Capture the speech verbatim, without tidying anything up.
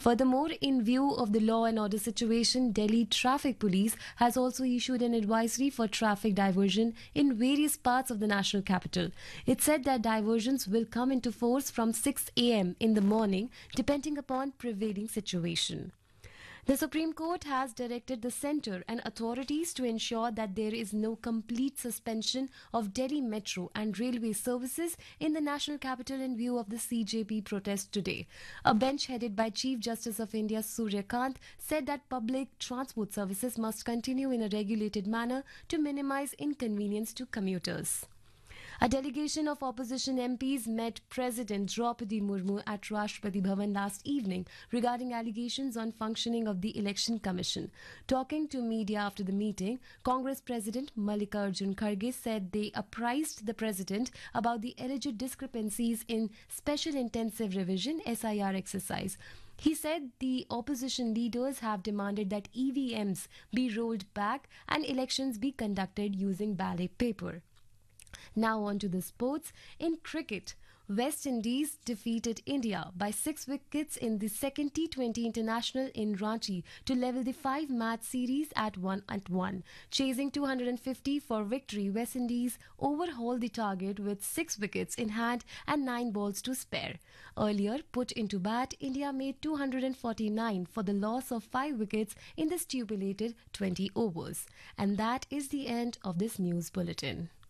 Furthermore, in view of the law and order situation, Delhi Traffic Police has also issued an advisory for traffic diversion in various parts of the national capital. It said that diversions will come into force from six a m in the morning, depending upon prevailing situation. The Supreme Court has directed the centre and authorities to ensure that there is no complete suspension of Delhi Metro and railway services in the national capital in view of the C J P protest today. A bench headed by Chief Justice of India Surya Kant said that public transport services must continue in a regulated manner to minimise inconvenience to commuters. A delegation of opposition M Ps met President Draupadi Murmu at Rashtrapati Bhavan last evening regarding allegations on functioning of the Election Commission. Talking to media after the meeting, Congress President Mallikarjun Kharge said they apprised the President about the alleged discrepancies in Special Intensive Revision S I R exercise. He said the opposition leaders have demanded that E V Ms be rolled back and elections be conducted using ballot paper. Now on to the sports. In cricket, West Indies defeated India by six wickets in the second T twenty International in Ranchi to level the five-match series at one at one. Chasing two hundred fifty for victory, West Indies overhauled the target with six wickets in hand and nine balls to spare. Earlier put into bat, India made two hundred forty-nine for the loss of five wickets in the stipulated twenty overs. And that is the end of this news bulletin.